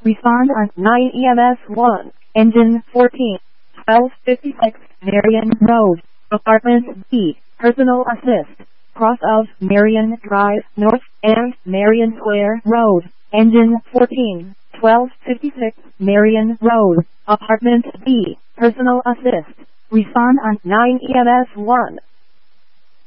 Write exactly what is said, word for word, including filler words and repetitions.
Respond on nine E M S one, engine fourteen, twelve fifty-six, Marion Road, Apartment B, personal assist, cross of Marion Drive North and Marion Square Road, engine fourteen, twelve fifty-six, Marion Road, Apartment B, personal assist. Respond on nine E M S one.